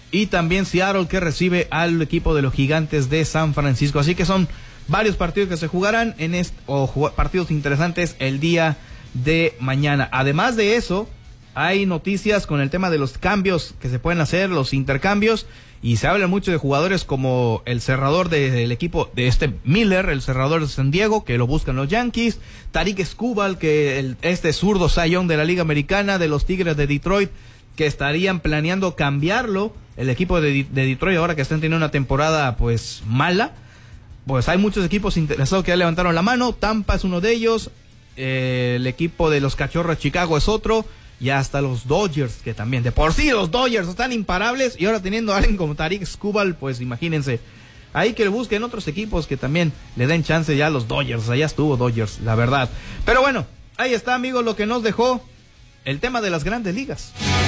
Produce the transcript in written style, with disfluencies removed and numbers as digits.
y también Seattle, que recibe al equipo de los Gigantes de San Francisco. Así que son varios partidos que se jugarán partidos interesantes el día de mañana. Además de eso, hay noticias con el tema de los cambios que se pueden hacer, los intercambios, y se habla mucho de jugadores como el cerrador del equipo de Miller, el cerrador de San Diego, que lo buscan los Yankees, Tarik Skubal, que zurdo Cy Young de la Liga Americana, de los Tigres de Detroit, que estarían planeando cambiarlo, el equipo de Detroit, ahora que están teniendo una temporada pues mala. Pues hay muchos equipos interesados que ya levantaron la mano. Tampa es uno de ellos, el equipo de los Cachorros de Chicago es otro, y hasta los Dodgers, que también, de por sí los Dodgers están imparables, y ahora teniendo a alguien como Tarik Skubal, pues imagínense, ahí que busquen otros equipos que también le den chance ya a los Dodgers. Allá estuvo Dodgers, la verdad. Pero bueno, ahí está, amigos, lo que nos dejó el tema de las Grandes Ligas.